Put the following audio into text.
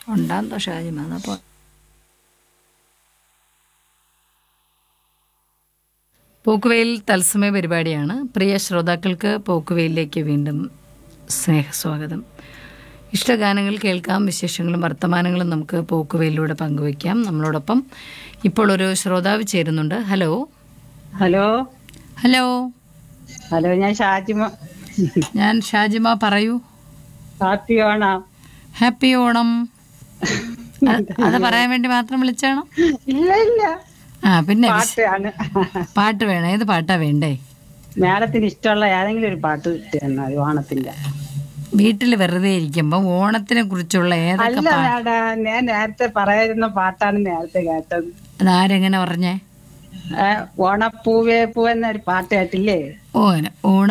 ഉണ്ടാകുന്നോ ഷാജിമ അപ്പോൾ പോക്കുവെയിൽ തത്സമയ പരിപാടിയാണ്. പ്രിയ ശ്രോതാക്കൾക്ക് പോക്കുവെയിലേക്ക് വീണ്ടും സ്നേഹസ്വാഗതം. ഇഷ്ടഗാനങ്ങൾ കേൾക്കാം, വിശേഷങ്ങളും വർത്തമാനങ്ങളും നമുക്ക് പോക്കുവെയിലൂടെ പങ്കുവയ്ക്കാം. നമ്മളോടൊപ്പം ഇപ്പോൾ ഒരു ശ്രോതാവ് ചേരുന്നുണ്ട്. ഹലോ ഹലോ ഹലോ ഹലോ, ഞാൻ ഷാജിമ. ഞാൻ ഷാജിമ, പറയൂ. ഹാപ്പി ഓണം. ഹാപ്പി ഓണം. അത് പറയാൻ വേണ്ടി മാത്രം വിളിച്ചാണോ? ഇല്ല ഇല്ല, പിന്നെ പാട്ടാണ്. പാട്ട് വേണം. ഏത് പാട്ടാ വേണ്ടേ? മാഡത്തിന് ഇഷ്ടമുള്ള ഏതെങ്കിലും ഒരു പാട്ട് തന്നാൽ ഓണത്തിന്റെ. വീട്ടിൽ വെറുതെ ഇരിക്കുമ്പോൾ ഓണത്തിനെ കുറിച്ചുള്ള ഏതൊക്കെ അല്ല മാഡം, ഞാൻ നേരത്തെ പറയായിരുന്ന പാട്ടാണ് നേരത്തെ കേട്ടത്. അതാരെങ്ങനെ പറഞ്ഞേ? ഓണപ്പൂവേ പൂ എന്നൊരു പാട്ട് കേട്ടില്ലേ? ഓണ